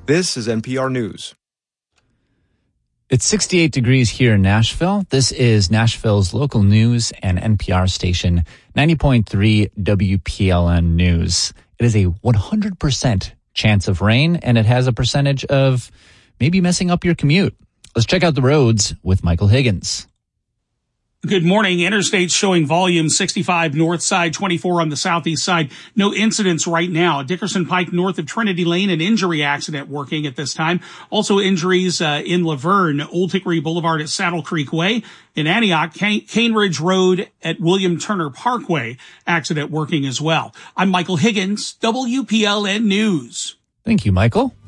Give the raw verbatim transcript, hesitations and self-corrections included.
This is N P R News. It's sixty-eight degrees here in Nashville. This is Nashville's local news and N P R station, ninety point three W P L N News. It is a one hundred percent chance of rain, and it has a percentage of maybe messing up your commute. Let's check out the roads with Michael Higgins. Good morning. Interstates showing volume sixty-five north side, twenty-four on the southeast side. No incidents right now. Dickerson Pike north of Trinity Lane, an injury accident working at this time. Also injuries uh, in Laverne, Old Hickory Boulevard at Saddle Creek Way. In Antioch, Cane, Cane Ridge Road at William Turner Parkway, accident working as well. I'm Michael Higgins, W P L N News. Thank you, Michael.